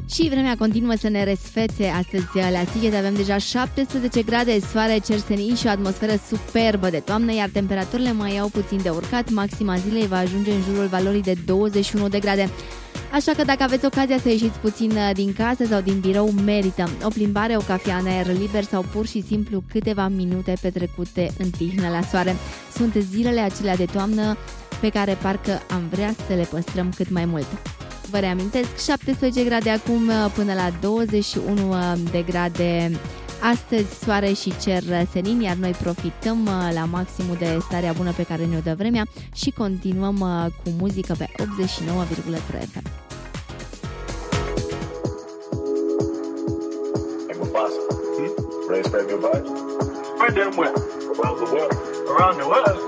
Și vremea continuă să ne resfețe. Astăzi la Sighet avem deja 17 grade, soare, cer senin și o atmosferă superbă de toamnă, iar temperaturile mai au puțin de urcat. Maxima zilei va ajunge în jurul valorii de 21 de grade. Așa că dacă aveți ocazia să ieșiți puțin din casă sau din birou, merită o plimbare, o cafea în aer liber sau pur și simplu câteva minute petrecute în tihnă la soare. Sunt zilele acelea de toamnă pe care parcă am vrea să le păstrăm cât mai mult. Vă reamintesc, 17 grade acum până la 21 de grade astăzi, soare și cer senin, iar noi profităm la maximul de starea bună pe care ne-o dă vremea și continuăm cu muzică pe 89,3 FM. Spread them where? Around the world. Around the world?